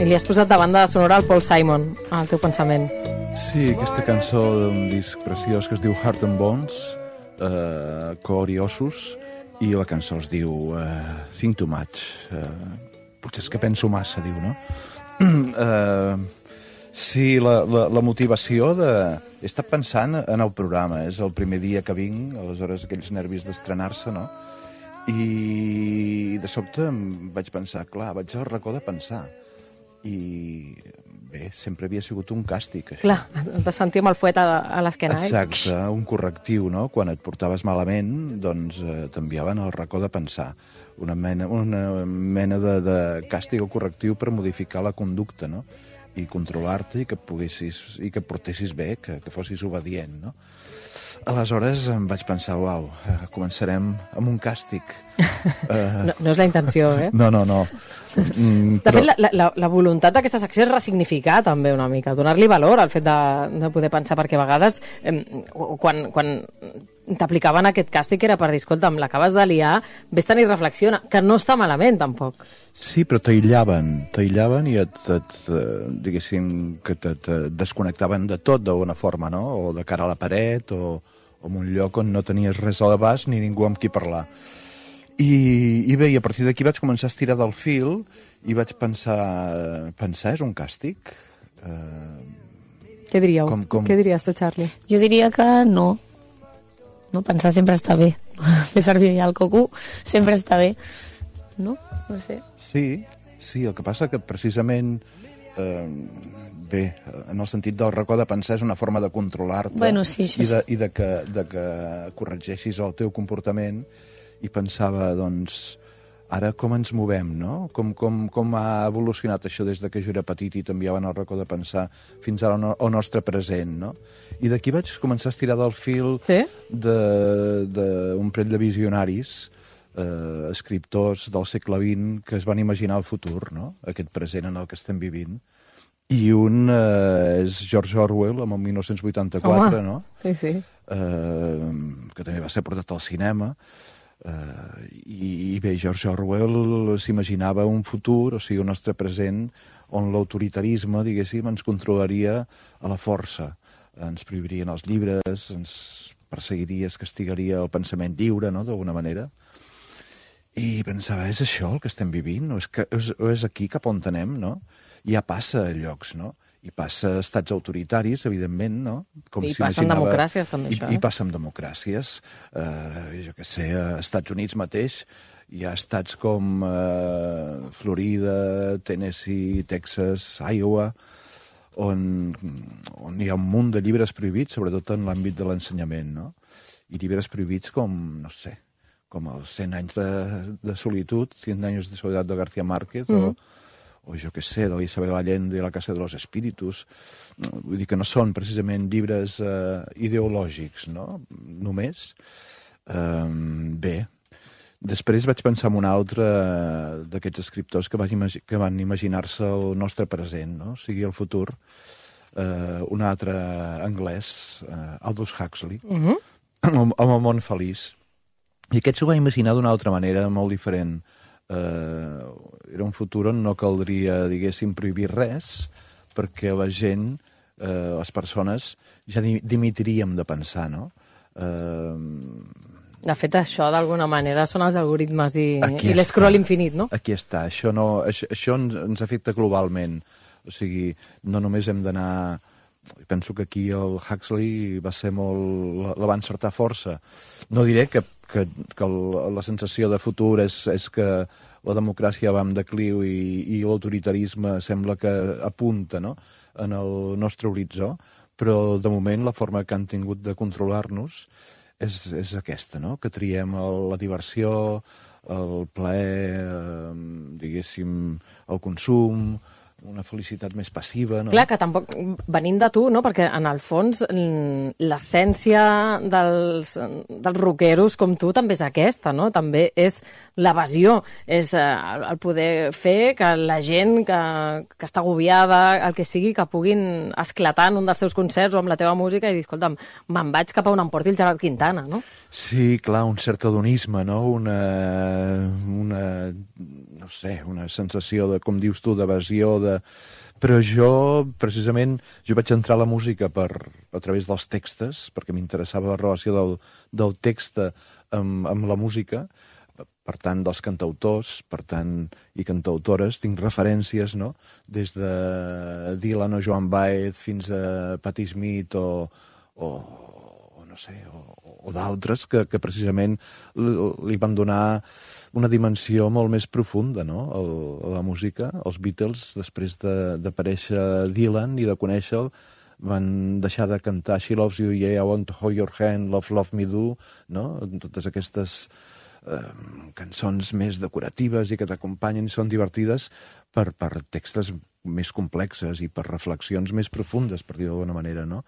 I li has posat de banda sonora al Paul Simon, al teu pensament. Sí, aquesta cançó d'un disc preciós que es diu Heart and Bones, Cor i Ossos, i la cançó es diu Think Too Much. Potser és que penso massa, diu, no? Sí, la motivació de... He estat pensant en el programa, és el primer dia que vinc, aleshores aquells nervis d'estrenar-se, no? I de sobte em vaig pensar, clar, vaig al racó de pensar. I bé, sempre havia sigut un càstig, això. Clar, et vas sentir amb el fuet a l'esquena, Exacte, un correctiu, no? Quan et portaves malament, doncs t'enviaven al racó de pensar. Una mena de càstig o correctiu per modificar la conducta, no? I controlar-te i que portessis bé, que fossis obedient, no? Aleshores em vaig pensar, uau, començarem amb un càstig. No és la intenció, eh? No. De fet, la voluntat d'aquesta secció és ressignificar també una mica, donar-li valor al fet de poder pensar, perquè a vegades quan t'aplicaven aquest càstig era per dir, escolta'm, l'acabes de liar, vés-te'n i reflexiona, que no està malament tampoc. Sí, però t'aïllaven i diguéssim que te desconnectaven de tot d'alguna forma, no? O de cara a la paret o en un lloc on no tenies res a l'abast ni ningú amb qui parlar. I bé, i a partir d'aquí vaig començar a estirar del fil i vaig pensar és un càstig? Què diríeu? Què diries tu, Charlie? Jo diria que no. No, pensar sempre està bé. Fer servir el coco sempre està bé. No? No sé. Sí, el que passa que precisament bé, en el sentit del racó de pensar és una forma de controlar-te, bueno, sí, i de que corregeixis el teu comportament, i pensava, doncs, ara com ens movem, no? Com ha evolucionat això des de que jo era petit i t'enviaven al racó de pensar fins ara al nostre present, no? I d'aquí vaig començar a estirar del fil d'un parell de visionaris, escriptors del segle XX que es van imaginar el futur, no? Aquest present en el que estem vivint. I un és George Orwell, amb el 1984, no? Sí. Que també va ser portat al cinema. I bé, George Orwell s'imaginava un futur, o sigui, un nostre present, on l'autoritarisme, diguéssim, ens controlaria a la força. Ens prohibirien els llibres, ens perseguiria, es castigaria el pensament lliure, no?, d'alguna manera. I pensava, és això el que estem vivint? O és aquí cap on anem, no? Ja passa a llocs, no? I passa a estats autoritaris, evidentment, no? I passa en democràcies, també, això. I passa en democràcies. Jo què sé, a Estats Units mateix hi ha estats com Florida, Tennessee, Texas, Iowa, on hi ha un munt de llibres prohibits, sobretot en l'àmbit de l'ensenyament, no? I llibres prohibits com, no sé, com els 100 anys de solitud, 100 anys de soledat de García Márquez, o jo què sé, de l'Isabel Allende i la Casa de los Espíritus. Vull dir que no són precisament llibres ideològics, no? Només. Bé, després vaig pensar en un altre d'aquests escriptors que van imaginar-se el nostre present, no? O sigui, el futur. Un altre anglès, Aldous Huxley, amb el món feliç. I aquest s'ho va imaginar d'una altra manera, molt diferent. Era un futur on no caldria, diguéssim, prohibir res, perquè la gent, les persones, ja dimitiríem de pensar, no? De fet, això, d'alguna manera, són els algoritmes i l'escroll infinit, no? Aquí està. Això ens afecta globalment. O sigui, no només hem d'anar... Penso que aquí el Huxley va ser molt... la va encertar força. No diré que la sensació de futur és que la democràcia va en decliu i l'autoritarisme sembla que apunta, no?, en el nostre horitzó, però de moment la forma que han tingut de controlar-nos és aquesta, no?, que triem la diversió, el plaer, diguéssim, el consum, una felicitat més passiva, no? Clar, que tampoc venint de tu, no? Perquè en el fons l'essència dels rockeros com tu també és aquesta, no? També és l'evasió, és el poder fer que la gent que està agobiada, el que sigui, que puguin esclatar en un dels teus concerts o amb la teva música i dir, escolta'm, me'n vaig cap a on em porti el Gerard Quintana, no? Sí, clar, un cert hedonisme, no? no sé, una sensació de, com dius tu, d'evasió, però jo, precisament, vaig entrar a la música a través dels textos, perquè m'interessava la relació del text amb la música, per tant, dels cantautors, per tant, i cantautores, tinc referències, no?, des de Dylan o Joan Baez fins a Patti Smith o no sé, o d'altres que precisament li van donar una dimensió molt més profunda, no?, a la música. Els Beatles, després d'aparèixer Dylan i de conèixer-lo, van deixar de cantar She Loves You, Yeah, I Want to Hold Your Hand, Love, Love Me Do, no?, totes aquestes cançons més decoratives i que t'acompanyen i són divertides per textos més complexes i per reflexions més profundes, per dir d'alguna manera, no?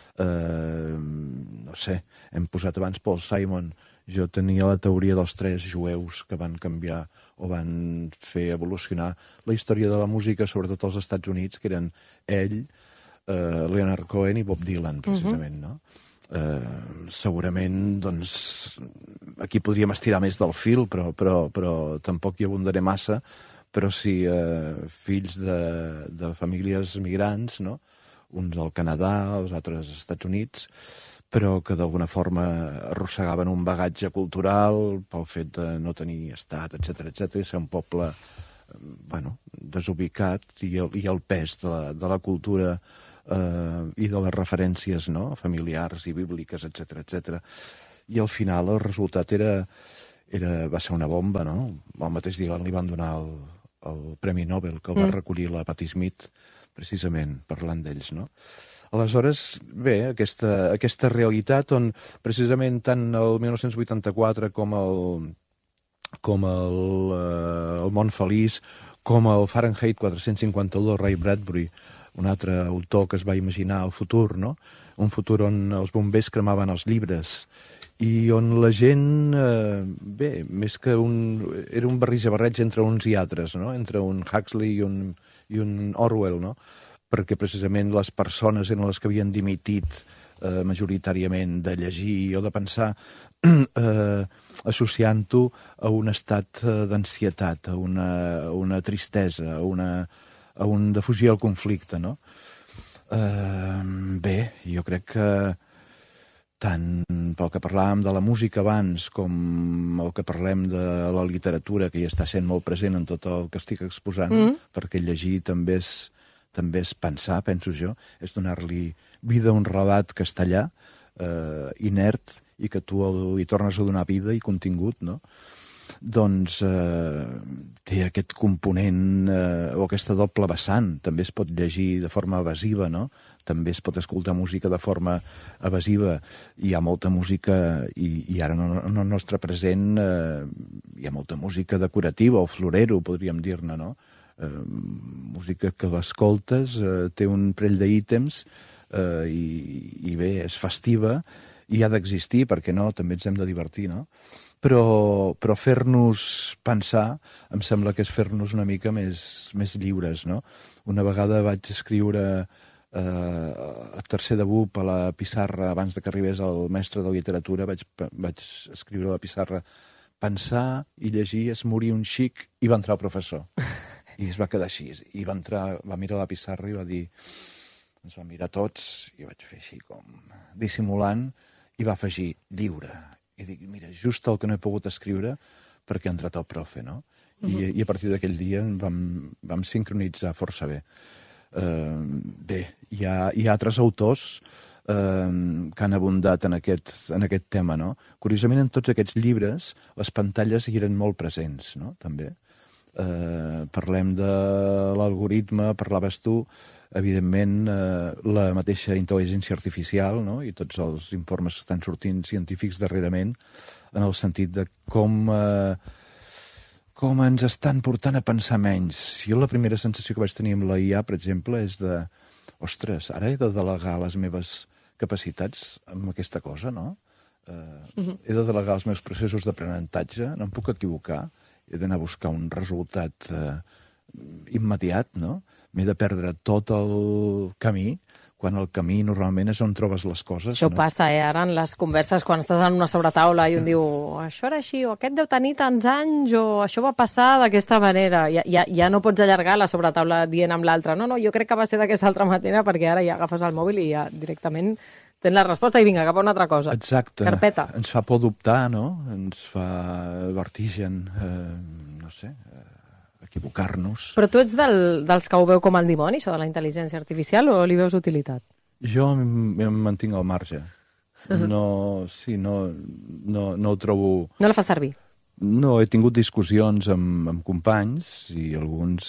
No sé, hem posat abans Paul Simon. Jo tenia la teoria dels 3 jueus que van canviar o van fer evolucionar la història de la música, sobretot als Estats Units, que eren ell, Leonard Cohen i Bob Dylan, precisament, no? Segurament, doncs, aquí podríem estirar més del fil, però tampoc hi abundaré massa, però sí, fills de famílies migrants, no?, uns al Canadà, els altres als Estats Units, però que d'alguna forma arrossegaven un bagatge cultural pel fet de no tenir estat, etc i ser un poble, bueno, desubicat, i el pes de la cultura i de les referències, no?, familiars i bíbliques, etc. I al final el resultat va ser una bomba, no? Al mateix Dylan li van donar el Premi Nobel, que el va recollir la Patti Smith, precisament, parlant d'ells, no? Aleshores, bé, aquesta realitat on precisament tant el 1984 com el Món Feliç, com el Fahrenheit 451 del Ray Bradbury, un altre autor que es va imaginar el futur, no? Un futur on els bombers cremaven els llibres i on la gent, bé, més que era un barreig entre uns i altres, no?, entre un Huxley i un Orwell, no?, perquè precisament les persones eren les que havien dimitit majoritàriament de llegir o de pensar, associant-ho a un estat d'ansietat, a una tristesa, a un de fugir al conflicte, no? Bé, jo crec que tant pel que parlàvem de la música abans com el que parlem de la literatura, que hi està sent molt present en tot el que estic exposant, perquè llegir també és pensar, penso jo, és donar-li vida a un relat castellà, inert, i que tu li tornes a donar vida i contingut, no? Doncs té aquest component o aquesta doble vessant. També es pot llegir de forma evasiva, no? També es pot escoltar música de forma evasiva. Hi ha molta música, i ara en el nostre present hi ha molta música decorativa o florero, podríem dir-ne, no? Música que l'escoltes, té un parell d'ítems i bé, és festiva i ha d'existir, perquè no, també ens hem de divertir, no? Però fer-nos pensar em sembla que és fer-nos una mica més lliures, no? Una vegada vaig escriure a tercer de BUP a la pissarra, abans que arribés el mestre de literatura, vaig escriure a la pissarra: pensar i llegir és morir un xic, i va entrar el professor. I es va quedar així, i va mirar la pissarra i va dir, ens va mirar tots, i vaig fer així com dissimulant, i va afegir lliure. I dic, mira, just el que no he pogut escriure perquè ha entrat el profe, no? I a partir d'aquell dia vam sincronitzar força bé. Bé, hi ha altres autors que han abundat en aquest tema, no? Curiosament, en tots aquests llibres, les pantalles hi eren molt presents, no? També. Parlem de l'algoritme, parlaves tu, evidentment, la mateixa intel·ligència artificial, no? I tots els informes que estan sortint científics darrerament, en el sentit de com ens estan portant a pensar menys. Jo la primera sensació que vaig tenir amb la IA, per exemple, és de, ostres, ara he de delegar les meves capacitats en aquesta cosa, no? He de delegar els meus processos d'aprenentatge, no em puc equivocar, he d'anar a buscar un resultat immediat, no? M'he de perdre tot el camí, quan el camí normalment és on trobes les coses. Això passa, ara en les converses, quan estàs en una sobretaula i un diu això era així, o aquest deu tenir tants anys, o això va passar d'aquesta manera. Ja no pots allargar la sobretaula dient amb l'altre, no, jo crec que va ser d'aquesta altra manera, perquè ara ja agafes el mòbil i ja directament tens la resposta i vinga, cap a una altra cosa. Exacte. Carpeta. Ens fa por dubtar, no? Ens fa vertigen, no sé, equivocar-nos. Però tu ets dels que ho veu com el dimoni, això de la intel·ligència artificial, o li veus utilitat? Jo em mantinc al marge. No ho trobo... No la fa servir? No, he tingut discussions amb companys i alguns...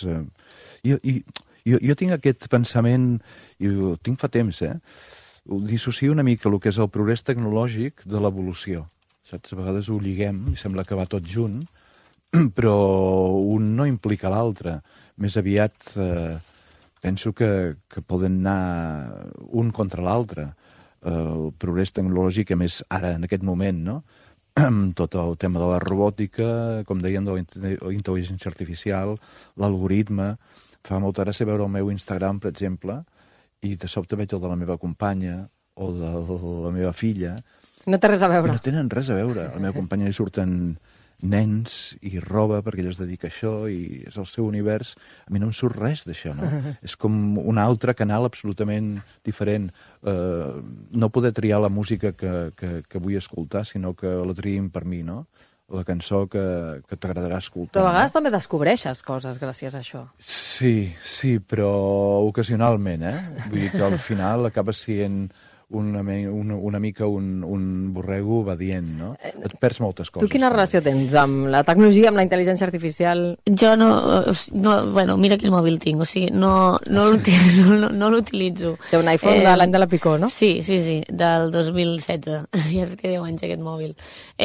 Jo tinc aquest pensament, i ho tinc fa temps, ho dissocio una mica el que és el progrés tecnològic de l'evolució. Saps? A vegades ho lliguem i sembla que va tot junt, però un no implica l'altre. Més aviat penso que poden anar un contra l'altre. El progrés tecnològic, a més, ara, en aquest moment, no? Amb tot el tema de la robòtica, com deien, de la intel·ligència artificial, l'algoritme. Fa molta gràcia veure el meu Instagram, per exemple, i de sobte veig el de la meva companya o de la meva filla. No té res a veure. No tenen res a veure. A la meva companya li surten nens i roba perquè ella es dedica a això i és el seu univers. A mi no em surt res d'això, no? És com un altre canal absolutament diferent. No poder triar la música que vull escoltar, sinó que la triïn per mi, no? La cançó que t'agradarà escoltar. Però a vegades també descobreixes coses gràcies a això. Sí, però ocasionalment, Vull dir que al final acaba sent una mica un borrego obedient, no? Et perds moltes coses. Tu quina relació tens amb la tecnologia, amb la intel·ligència artificial? Jo bueno, mira quin mòbil tinc, o sigui, no l'utilitzo. Té un iPhone de l'any de la Picó, no? Sí, del 2016. Ja té 10 anys aquest mòbil.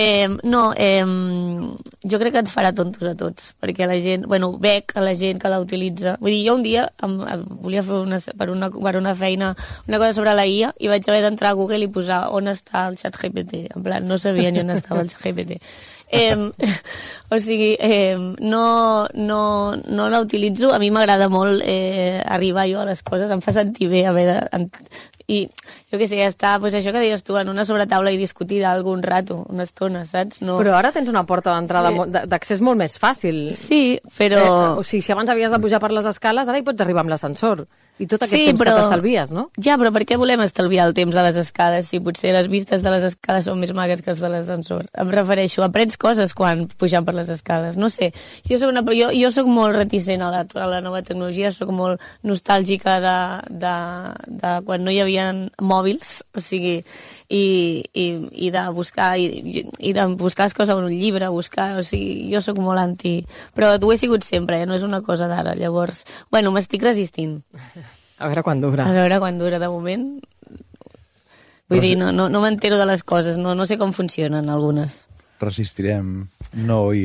Jo crec que ens farà tontos a tots, perquè la gent, veig a la gent que la utilitza. Vull dir, jo un dia volia fer per una feina una cosa sobre la IA i vaig haver d'entrar a Google i posar on està el ChatGPT. En plan, no sabia ni on estava el ChatGPT. O sigui, no la utilitzo. A mi m'agrada molt arribar jo a les coses, em fa sentir bé haver de... I jo què sé, estar, això que deies tu, en una sobretaula i discutir d'algun rato, una estona, saps? No... Però ara tens una porta d'entrada d'accés molt més fàcil. Sí, però... O sigui, si abans havies de pujar per les escales, ara hi pots arribar amb l'ascensor. I tot aquest temps que t'estalvies, no? Ja, però per què volem estalviar el temps de les escales si potser les vistes de les escales són més magues que els de l'ascensor? Em refereixo, aprens coses quan pujant per les escales. No sé, jo soc molt reticent a la nova tecnologia, soc molt nostàlgica de quan no hi havia mòbils, o sigui, i de buscar les coses en un llibre, o sigui, jo sóc molt anti... Però ho he sigut sempre, no és una cosa d'ara, llavors... m'estic resistint. A veure quan dura. De moment... Vull dir, no m'entero de les coses, no sé com funcionen algunes. Resistirem. No, i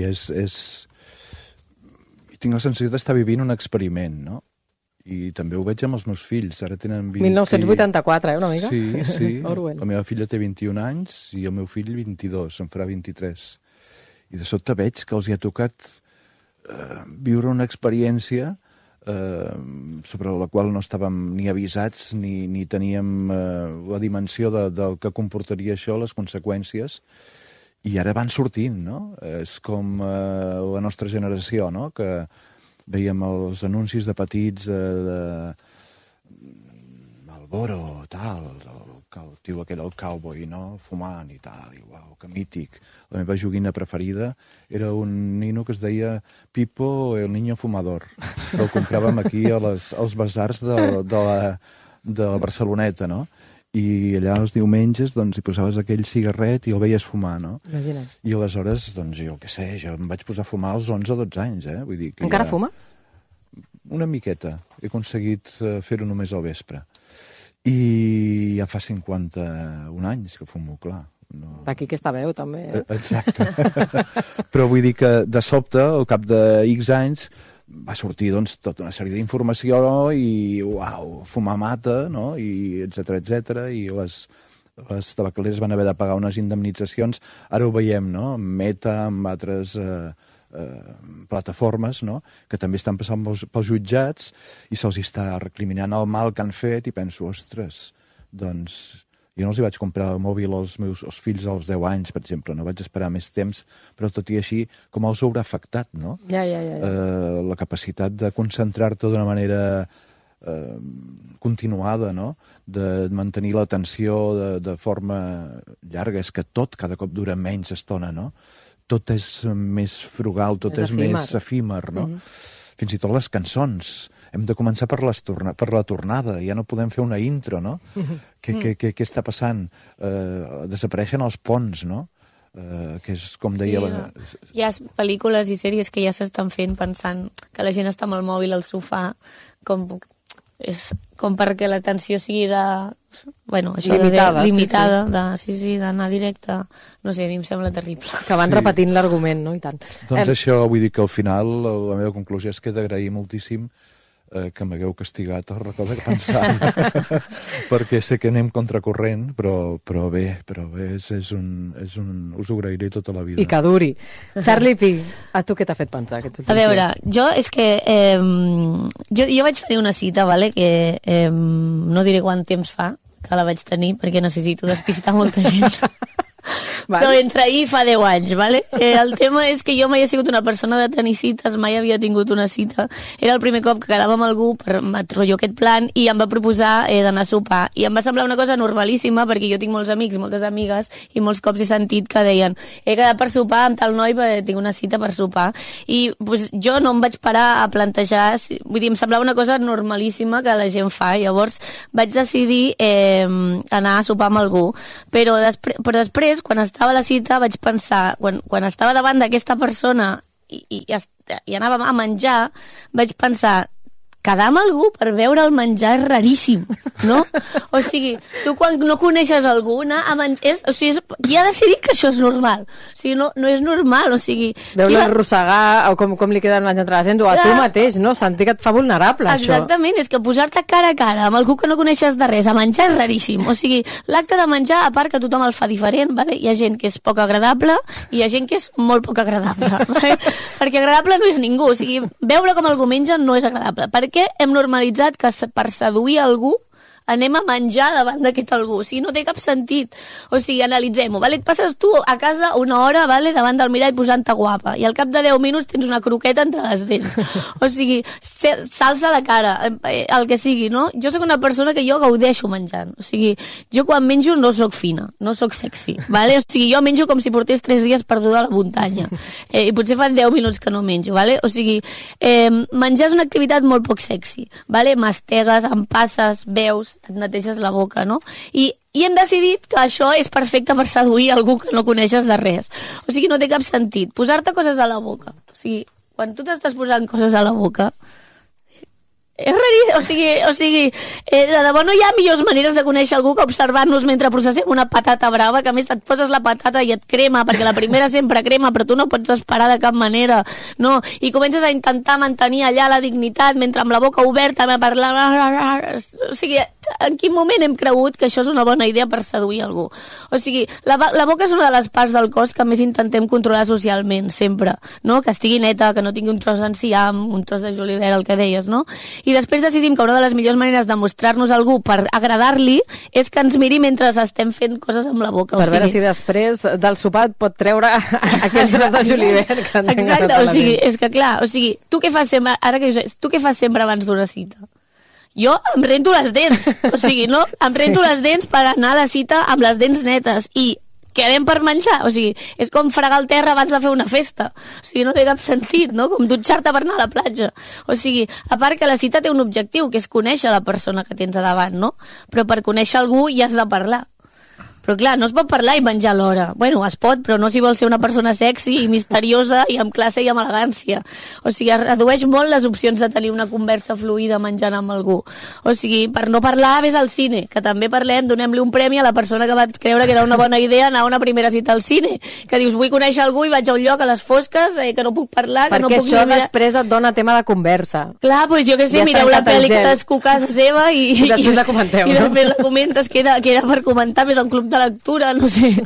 tinc la sensació d'estar vivint un experiment, no? I també ho veig amb els meus fills. Ara tenen 1984, una mica? Sí. Orwell. La meva filla té 21 anys i el meu fill 22, en farà 23. I de sobte veig que els hi ha tocat viure una experiència sobre la qual no estàvem ni avisats ni teníem la dimensió del que comportaria això, les conseqüències, i ara van sortint, no? És com la nostra generació, no? Que veiem els anuncis de petits de Marlboro, tal, el tio aquell, el cowboy, no? Fumant i tal, i uau, que mític. La meva joguina preferida era un nino que es deia Pipo el niño fumador, que el compràvem aquí als basars de la Barceloneta, no? I allà els diumenges doncs, hi posaves aquell cigarret i el veies fumar, no? Imagina't. I aleshores, doncs, jo què sé, jo em vaig posar a fumar als 11 o 12 anys, Vull dir que encara fumes? Una miqueta. He aconseguit fer-ho només al vespre. I ja fa 51 anys que fumo, clar. No... D'aquí aquesta veu, també. Exacte. Però vull dir que, de sobte, al cap de X anys, va sortir doncs, tota una sèrie d'informació i, uau, fumar mata, no? I etcètera, i les tabacaleres van haver de pagar unes indemnitzacions. Ara ho veiem, no? Amb Meta, amb altres plataformes, no?, que també estan passant pels jutjats i se'ls està recriminant el mal que han fet, i penso, ostres, doncs jo no els hi vaig comprar el mòbil als fills als 10 anys, per exemple, no vaig esperar més temps, però tot i així, com els haurà afectat, no? Ja. La capacitat de concentrar-te d'una manera continuada, no?, de mantenir l'atenció de forma llarga. És que tot cada cop dura menys estona, no? Tot és més frugal, tot és més efímer, no? Fins i tot les cançons. Hem de començar per la tornada, ja no podem fer una intro, no? Què està passant? Desapareixen els ponts, no? Que és com deia... Hi ha pel·lícules i sèries que ja s'estan fent pensant que la gent està amb el mòbil al sofà, com perquè l'atenció sigui limitada, d'anar directe. No sé, a mi em sembla terrible. Que van repetint l'argument, no? I tant. Doncs això, vull dir que al final la meva conclusió és que he d'agrair moltíssim que m'hagueu castigat el record de pensar, perquè sé que anem contracorrent, però bé, us ho agrairé tota la vida. I que duri. Charlie Pi, a tu què t'ha fet pensar aquests últims dies? A veure, jo és que jo vaig tenir una cita, vale, que no diré quant temps fa que la vaig tenir, perquè necessito despistar molta gent. Però entre ahir fa 10 anys, vale? El tema és que jo mai he sigut una persona de tenir cites, mai havia tingut una cita. Era el primer cop que quedava amb algú per rotllo aquest plan i em va proposar d'anar a sopar. I em va semblar una cosa normalíssima, perquè jo tinc molts amics, moltes amigues, i molts cops he sentit que deien he quedat per sopar amb tal noi perquè tinc una cita per sopar. I pues, jo no em vaig parar a plantejar, vull dir, em semblava una cosa normalíssima que la gent fa. Llavors vaig decidir anar a sopar amb algú. Però després, quan estava a la cita, vaig pensar, quan estava davant d'aquesta persona i anàvem a menjar, vaig pensar, quedar amb algú per veure el menjar és raríssim, no? O sigui, tu quan no coneixes algú, qui ha decidit que això és normal? O sigui, no és normal, o sigui... Veure arrossegar, o com li queda el menjar entre les dents, o a tu mateix, no? Sentir que et fa vulnerable, això. Exactament, és que posar-te cara a cara amb algú que no coneixes de res a menjar és raríssim. O sigui, l'acte de menjar, a part que tothom el fa diferent, vale? Hi ha gent que és poc agradable i hi ha gent que és molt poc agradable, vale? Perquè agradable no és ningú, o sigui, veure com algú menja no és agradable. Per què hem normalitzat que per seduir algú anem a menjar davant d'aquest algú? O sigui, no té cap sentit. O sigui, analitzem-ho, vale? Et passes tu a casa una hora, vale, davant del mirall posant-te guapa, i al cap de 10 minuts tens una croqueta entre les dents. O sigui, salsa la cara, el que sigui, no? Jo sóc una persona que jo gaudeixo menjant. O sigui, jo quan menjo no sóc fina, no sóc sexy, vale? O sigui, jo menjo com si portés 3 dies perduda a la muntanya. I potser fan 10 minuts que no menjo, vale? O sigui, menjar és una activitat molt poc sexy, vale? Mastegues, empasses, beus, et neteges la boca, no? I hem decidit que això és perfecte per seduir algú que no coneixes de res. O sigui, no té cap sentit. Posar-te coses a la boca. O sigui, quan tu t'estàs posant coses a la boca, és raríssim, o sigui, de debò no hi ha millors maneres de conèixer algú que observar-nos mentre processem una patata brava, que a més et poses la patata i et crema, perquè la primera sempre crema, però tu no pots esperar de cap manera, no? I comences a intentar mantenir allà la dignitat mentre amb la boca oberta a parlar... O sigui, en quin moment hem cregut que això és una bona idea per seduir algú? O sigui, la boca és una de les parts del cos que més intentem controlar socialment, sempre, no? Que estigui neta, que no tingui un tros d'enciam, un tros de julivert, el que deies, no? I després decidim que una de les millors maneres de mostrar-nos a algú per agradar-li és que ens miri mentre estem fent coses amb la boca. Per veure si després del sopar et pot treure aquell tros de julivert. Exacte, o sigui, és que clar, o sigui, tu què fas sempre, ara que tu què fas sempre abans d'una cita? Jo em rento les dents, o sigui, no? Em rento les dents per anar a la cita amb les dents netes i quedem per menjar, o sigui, és com fregar el terra abans de fer una festa, o sigui, no té cap sentit, no? Com dutxar-te per anar a la platja, o sigui, a part que la cita té un objectiu, que és conèixer la persona que tens a davant, no? Però per conèixer algú hi has de parlar. Però clar, no es pot parlar i menjar alhora. Bueno, es pot, però no si vols ser una persona sexy i misteriosa i amb classe i amb elegància. O sigui, es redueix molt les opcions de tenir una conversa fluida menjant amb algú. O sigui, per no parlar, ves al cine, que també parlem, donem-li un premi a la persona que va creure que era una bona idea anar a una primera cita al cine. Que dius, vull conèixer algú i vaig a un lloc a les fosques, que no puc parlar, que no puc... Perquè això després et dona tema de conversa. Clar, doncs jo què sé, mireu la pel·li cadascú a casa seva i després la comenteu, i després la comentes, queda per comentar, més un club de lectura, no sé.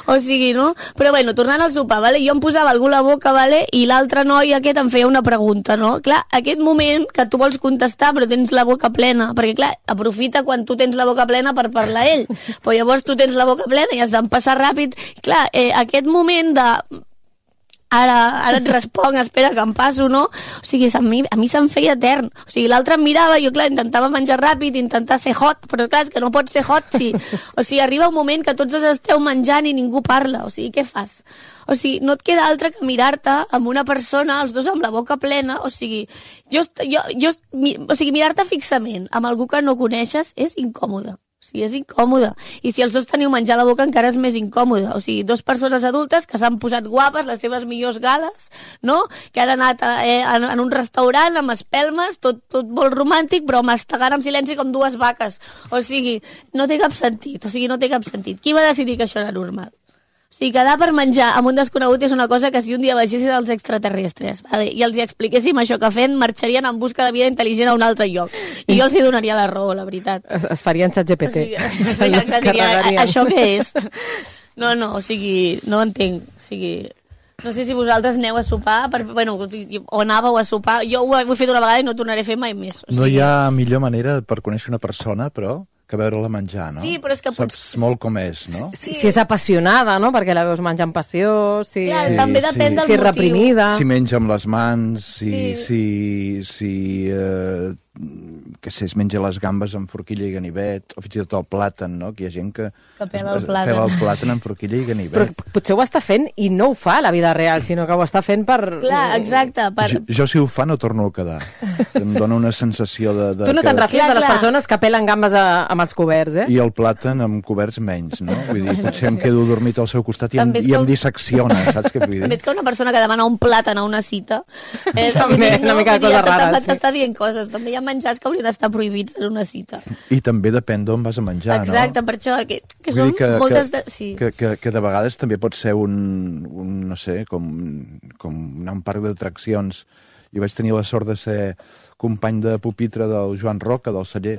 O sigui, no? Però bueno, tornant al sopar, vale? Jo em posava algú a la boca, vale? I l'altre noi aquest em feia una pregunta, no? Clar, aquest moment que tu vols contestar però tens la boca plena, perquè clar, aprofita quan tu tens la boca plena per parlar ell, però llavors tu tens la boca plena i has d'empassar ràpid. Clar, aquest moment de ara et responc, espera que em passo, no? O sigui, a mi se'm feia etern. O sigui, l'altre em mirava, jo, clar, intentava menjar ràpid, intentar ser hot, però clar, és que no pots ser hot, sí. O sigui, arriba un moment que tots esteu menjant i ningú parla. O sigui, què fas? O sigui, no et queda altre que mirar-te amb una persona, els dos amb la boca plena, o sigui, mirar-te fixament amb algú que no coneixes és incòmode. O sigui, és incòmode. I si els dos teniu menjar a la boca encara és més incòmode. O sigui, dues persones adultes que s'han posat guapes, les seves millors gales, no? Que han anat en un restaurant amb espelmes, tot molt romàntic, però mastegant en silenci com dues vaques. O sigui, no té cap sentit. Qui va decidir que això era normal? O sigui, quedar per menjar amb un desconegut és una cosa que si un dia veiessin els extraterrestres, vale? I els hi expliquéssim això que fent, marxarien en busca de vida intel·ligent a un altre lloc. I jo els hi donaria la raó, la veritat. Es farien ChatGPT. O sigui, això què és? No, o sigui, no entenc. O sigui, no sé si vosaltres aneu a sopar, o anàveu a sopar. Jo ho he fet una vegada i no ho tornaré a fer mai més. O sigui, no hi ha millor manera per conèixer una persona, però que veure-la menjar, no? Sí, però és que saps molt com és, no? Si és apassionada, no? Perquè la veus menjar amb passió, si... Clar, també depèn del si motiu. reprimida... Si menja amb les mans, que es menja les gambes amb forquilla i ganivet, o fins i tot el plàtan, no? Que hi ha gent que pela el plàtan. Pela el plàtan amb forquilla i ganivet. Però potser ho està fent i no ho fa a la vida real, sinó que ho està fent per... Clar, exacte. Jo si ho fa no torno a quedar. Em dona una sensació de tu no te'n refies de les persones que pelen gambes amb els coberts, eh? I el plàtan amb coberts menys, no? Vull dir, potser em quedo dormit al seu costat i em dissecciona, saps què vull dir? Més que una persona que demana un plàtan a una cita. També, una mica de coses rares. T'està dient coses. També hi ha menjars que haurien d'estar prohibits en una cita. I també depèn d'on vas a menjar, no? Exacte, per això, que són moltes... Sí. Que de vegades també pot ser un no sé, com anar a un parc d'atraccions. Jo vaig tenir la sort de ser company de pupitre del Joan Roca, del celler,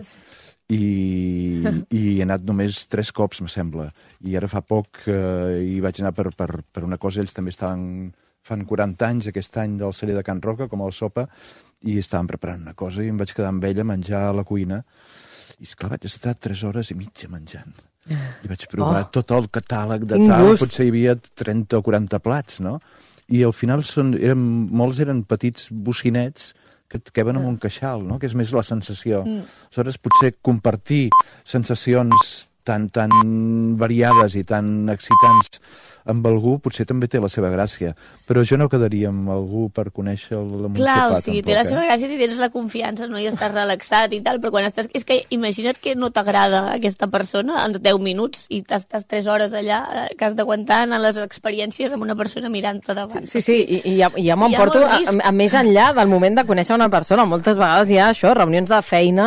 i he anat només 3 cops, me sembla. I ara fa poc hi vaig anar per una cosa, ells també fan 40 anys aquest any del celler de Can Roca, com el sopa, i estaven preparant una cosa i em vaig quedar amb ella a menjar a la cuina. I esclar, vaig estar 3 hores i mitja menjant. I vaig provar tot el catàleg de tal, potser hi havia 30 o 40 plats, no? I al final molts eren petits bocinets que et queben amb un queixal, no? Que és més la sensació. Aleshores, potser compartir sensacions tan variades i tan excitants amb algú potser també té la seva gràcia, però jo no quedaria amb algú per conèixer el sopar. Clar, o sigui, té la seva gràcia si tens la confiança, no? I estàs relaxat i tal, però quan estàs... És que imagina't que no t'agrada aquesta persona en 10 minuts i estàs 3 hores allà, que has d'aguantar en les experiències amb una persona mirant-te davant. Sí, i ja m'emporto a més enllà del moment de conèixer una persona. Moltes vegades hi ha això, reunions de feina...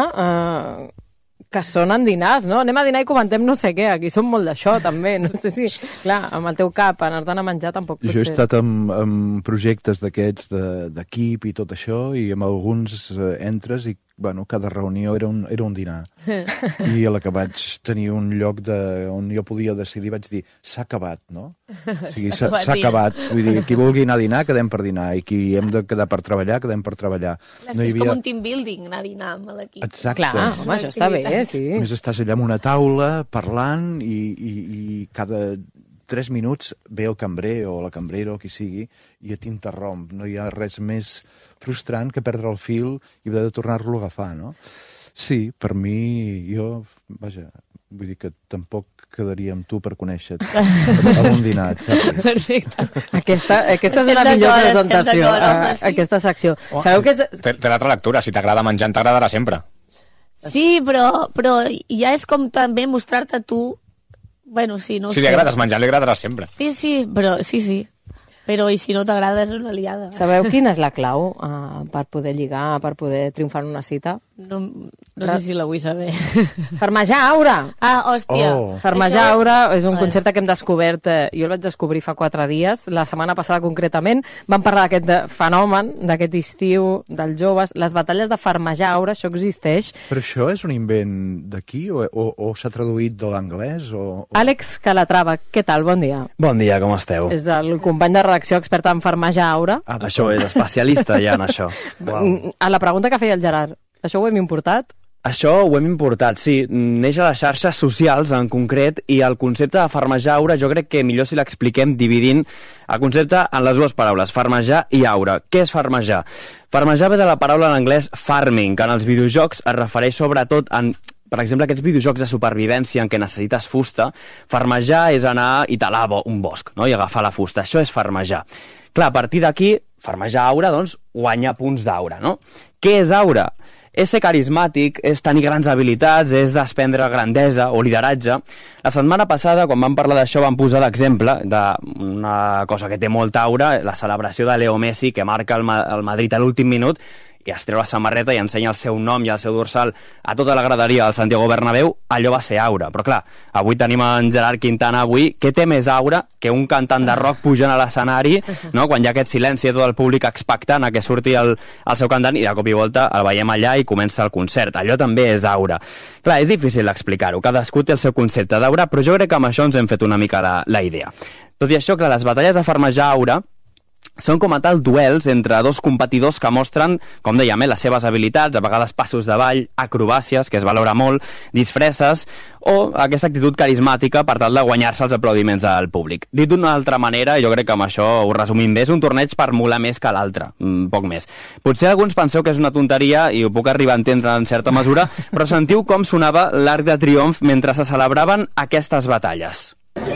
que són en dinars, no? Anem a dinar i comentem no sé què, aquí som molt d'això també, no sé si, clar, amb el teu cap anar-te'n a menjar tampoc potser... Jo he estat en projectes d'aquests d'equip i tot això, i amb alguns entres i, bueno, cada reunió era un dinar. I a la que vaig tenir un lloc on jo podia decidir, vaig dir, s'ha acabat, no? O sigui, s'ha acabat. Vull dir, qui vulgui anar a dinar, quedem per dinar, i qui hem de quedar per treballar, quedem per treballar. És com un team building, anar a dinar amb l'equip. Exacte. Clar, home, això està bé, sí. A més, estàs allà amb una taula, parlant, i cada 3 minuts ve el cambrer o la cambrera o qui sigui i et interromp. No hi ha res més frustrant que perdre el fil i haver de tornar-lo a agafar, no? Sí, per mi, vaja, vull dir que tampoc quedaria amb tu per conèixer-te a un dinar, saps? Perfecte. Aquesta és una millor presentació, aquesta secció. Sabeu que és... Té l'altra lectura, si t'agrada menjar, t'agradarà sempre. Sí, però ja és com també mostrar-te tu... Bueno, sí, no ho sé. Si li agrades menjar, li agradarà sempre. Sí, però sí. Però i si no t'agrada és una liada. Sabeu quina és la clau per poder lligar, per poder triomfar en una cita? No sé si la vull saber. Farmejar aura. Ah, hòstia. Farmejar aura és un concepte que hem descobert, jo el vaig descobrir fa 4 dies, la setmana passada concretament, vam parlar d'aquest fenomen, d'aquest estiu, dels joves, les batalles de farmejar aura, això existeix. Però això és un invent d'aquí o s'ha traduït de l'anglès? Àlex Calatrava, què tal? Bon dia. Bon dia, com esteu? És el company de redacció expert en farmejar aura. Això és especialista ja en això. Wow. A la pregunta que feia el Gerard, això ho hem importat? Això ho hem importat, sí. Neix a les xarxes socials, en concret, i el concepte de farmejar aura jo crec que millor si l'expliquem dividint el concepte en les dues paraules, farmejar i aura. Què és farmejar? Farmejar ve de la paraula en anglès farming, que en els videojocs es refereix sobretot en, per exemple, aquests videojocs de supervivència en què necessites fusta. Farmejar és anar i talar un bosc, no? I agafar la fusta. Això és farmejar. Clar, a partir d'aquí, farmejar aura, doncs, guanya punts d'aura, no? Què és aura? És ser carismàtic, és tenir grans habilitats, és desprendre grandesa o lideratge. La setmana passada, quan vam parlar d'això, vam posar l'exemple d'una cosa que té molta aura, la celebració de Leo Messi, que marca el Madrid a l'últim minut, i es treu la samarreta i ensenya el seu nom i el seu dorsal a tota la graderia del Santiago Bernabéu, allò va ser aura. Però clar, avui tenim en Gerard Quintana avui, què té més aura que un cantant de rock pujant a l'escenari, no? Quan hi ha aquest silenci de tot el públic expectant a que surti el seu cantant i de cop i volta el veiem allà i comença el concert. Allò també és aura. Clar, és difícil explicar-ho, cadascú té el seu concepte d'aura, però jo crec que amb això ens hem fet una mica la idea. Tot i això, clar, les batalles de farmejar aura són com a tal duels entre dos competidors que mostren, com dèiem, les seves habilitats, a vegades passos de ball, acrobàcies, que es valora molt, disfresses, o aquesta actitud carismàtica per tal de guanyar-se els aplaudiments del públic. Dit d'una altra manera, jo crec que amb això ho resumim bé, és un torneig per molar més que l'altre, poc més. Potser alguns penseu que és una tonteria, i ho puc arribar a entendre en certa mesura, però sentiu com sonava l'Arc de Triomf mentre se celebraven aquestes batalles.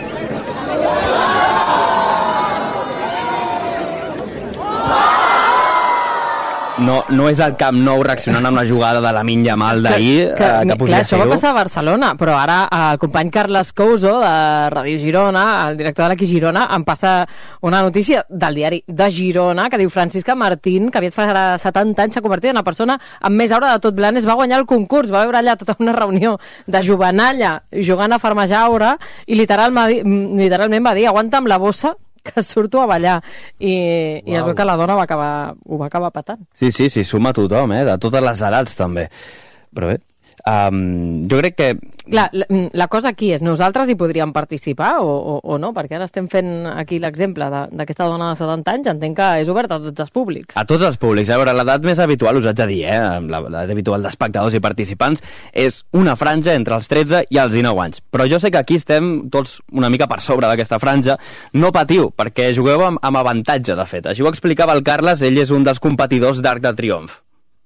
No és el Camp Nou reaccionant amb la jugada de Lamine Yamal d'ahir, que podria clar, això ser-ho. va passar a Barcelona, però ara el company Carles Couso, de Ràdio Girona, el director de l'Equip Girona, em passa una notícia del diari de Girona, que diu Francisca Martín, que aviat fa 70 anys s'ha convertit en la persona amb més aura de tot Blanes, va guanyar el concurs, va veure allà tota una reunió de jovenalla jugant a farmejar aura, i literalment va dir, aguanta amb la bossa, que surto a ballar, i es veu que la dona ho va acabar patant. Sí, suma tothom, de totes les edats també. Però bé, jo crec que... Clar, la cosa aquí és, nosaltres hi podríem participar o no? Perquè ara estem fent aquí l'exemple d'aquesta dona de 70 anys, entenc que és obert a tots els públics. A tots els públics. A veure, l'edat més habitual, us haig de dir, l'edat habitual d'espectadors i participants, és una franja entre els 13 i els 19 anys. Però jo sé que aquí estem tots una mica per sobre d'aquesta franja. No patiu, perquè jugueu amb avantatge, de fet. Així ho explicava el Carles, ell és un dels competidors d'Arc de Triomf.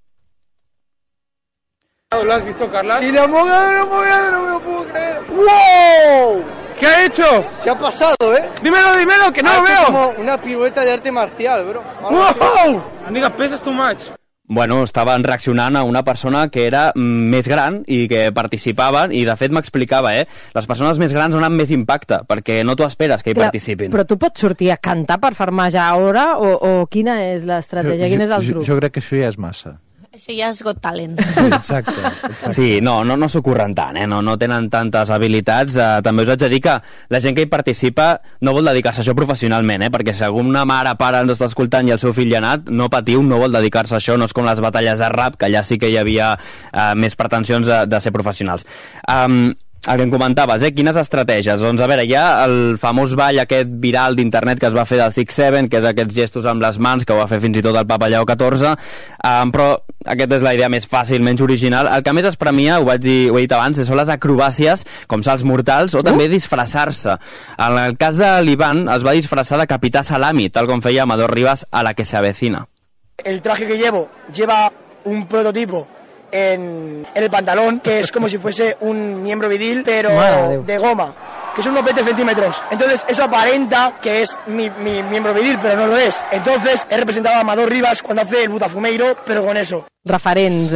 ¿Lo has visto, Carlas? Si la moga no me lo puedo creer. ¡Wow! ¿Qué ha hecho? Se ha pasado, ¿eh? Dímelo, que no lo veo. Como una pirueta de arte marcial, bro. ¡Wow! Amiga, pesas too much. Bueno, estaven reaccionant a una persona que era més gran i que participaven, i de fet m'explicava, les persones més grans donen més impacte, perquè no t'ho esperes que hi participin. Però tu pots sortir a cantar per farmejar aura, o quina és l'estratègia, quin és el truc? Jo crec que això ja és massa. Això ja és Got Talent. Exacte. Sí, no s'ho curren tant, no tenen tantes habilitats. També us haig de dir que la gent que hi participa no vol dedicar-se a això professionalment, perquè si alguna mare pare ens està escoltant i el seu fill hi ha anat, no patiu, no vol dedicar-se a això, no és com les batalles de rap, que allà sí que hi havia més pretensions de ser professionals. El que em comentaves, quines estratègies? Doncs a veure, hi ha el famós ball aquest viral d'internet que es va fer del 6-7, que és aquests gestos amb les mans, que ho va fer fins i tot el Papa Lleó XIV, però aquesta és la idea més fàcil, menys original. El que més es premia, ho he dit abans, són les acrobàcies, com salts mortals, o també disfressar-se. En el cas de l'Ivan, es va disfressar de Capità Salami, tal com feia Amador Rivas a La que se avecina. El traje que lleva un prototipo en el pantalón, que es como si fuese un miembro viril, pero de goma, que son unos 20 centímetros. Entonces eso aparenta que es mi miembro viril, pero no lo es. Entonces he representado a Amador Rivas cuando hace el Botafumeiro, pero con eso. Referents,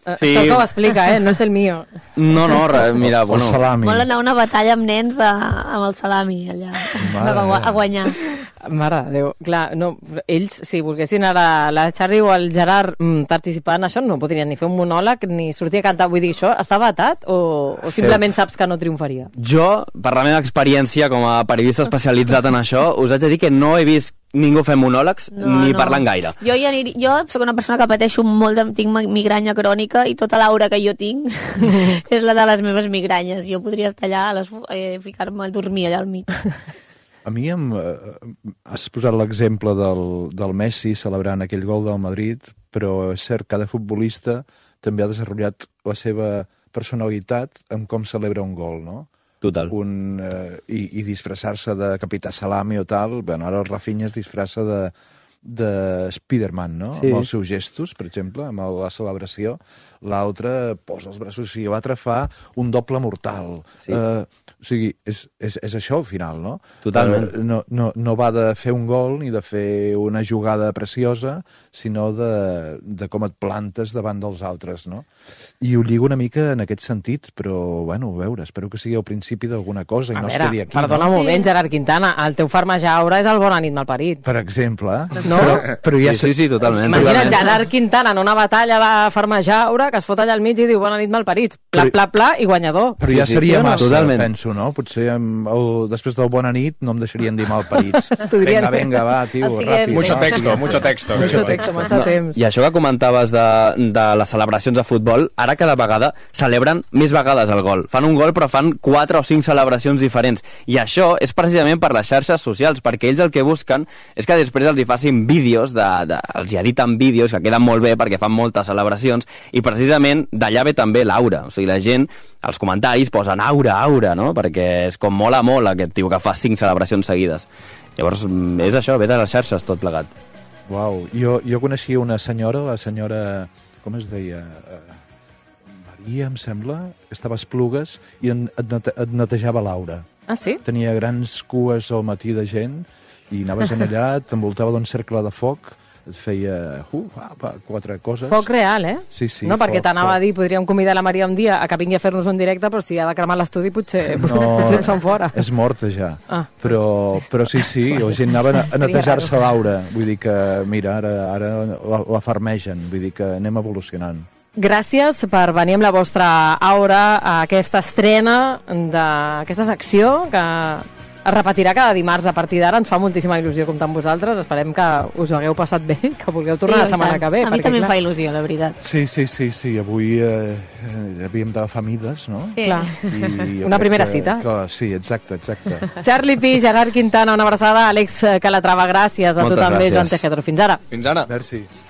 Sí. Això que ho explica, no és el mío. No, mira, El bueno... salami. Vol anar a una batalla amb nens amb el salami, allà, a guanyar. Mare de Déu, clar, no, ells, si volguessin ara la Charlie o el Gerard participar en això, no podrien ni fer un monòleg ni sortir a cantar. Vull dir, això està vetat o simplement saps que no triomfaria? Jo, per la meva experiència com a periodista especialitzat en això, us haig de dir que no he vist ningú fent monòlegs ni parlant gaire. Jo soc una persona que pateixo molt, tinc migranya crònica i tota l'aura que jo tinc és la de les meves migranyes. Jo podria estar allà, ficar-me a dormir allà al mig. A mi has posat l'exemple del Messi celebrant aquell gol del Madrid, però és cert, cada futbolista també ha desenvolupat la seva personalitat en com celebra un gol, no? Total. I disfressar-se de Capità Salami o tal. Bueno, ara el Rafinha es disfressa de Spiderman, no? Sí. Amb els seus gestos, per exemple, amb la celebració. L'altre posa els braços i l'altre fa un doble mortal. Sí. O sigui, és això al final, no? Totalment. No va de fer un gol ni de fer una jugada preciosa, sinó de com et plantes davant dels altres, no? I ho lligo una mica en aquest sentit, però, bueno, a veure, espero que sigui al principi d'alguna cosa i no es quedi aquí. Perdona un moment, Gerard Quintana, el teu farmajaure és el Bona nit malparit. Per exemple, no? Però ja sí, totalment. Imagina't Gerard Quintana en una batalla de farmajaure que es fot allà al mig i diu Bona nit malparits, pla, i guanyador. Però ja seria massa, penso, no? Potser després del Bona nit no em deixarien dir malparits. Vinga, va, tio, ràpid. Mucho texto. Massa temps. I això que comentaves de les celebracions de futbol, ara cada vegada celebren més vegades el gol. Fan un gol però fan 4 o 5 celebracions diferents. I això és precisament per les xarxes socials, perquè ells el que busquen és que després els hi facin vídeos, els hi editen vídeos que queden molt bé perquè fan moltes celebracions, i precisament d'allà ve també l'aura. O sigui, la gent, als comentaris posen aura, no? Perquè és com mola molt aquest tio que fa 5 celebracions seguides. Llavors, és això, ve de les xarxes tot plegat. Uau, jo coneixia una senyora, la senyora, com es deia? Maria, em sembla, que estava a Esplugues i et netejava l'aura. Ah, sí? Tenia grans cues al matí de gent i anaves allà, t'envoltava d'un cercle de foc, et feia 4 coses. Foc real, Sí, no, perquè t'anava a dir, podríem convidar la Maria un dia a que vingui a fer-nos un directe, però si ha de cremar l'estudi potser ens fan fora. És morta ja. Però sí, la gent anava a netejar-se l'aura. Vull dir que, mira, ara la farmegen. Vull dir que anem evolucionant. Gràcies per venir amb la vostra aura a aquesta estrena d'aquesta secció que es repetirà cada dimarts a partir d'ara. Ens fa moltíssima il·lusió comptar amb vosaltres. Esperem que us ho hagueu passat bé, que vulgueu tornar la setmana que ve. A mi també em fa il·lusió, la veritat. Sí. Avui havíem d'agafar mides, no? Sí. Una primera cita. Sí, exacte. Charlie Pi, Gerard Quintana, una abraçada. Àlex Calatrava, gràcies. A tu també, Joan Tejedor. Fins ara. Merci.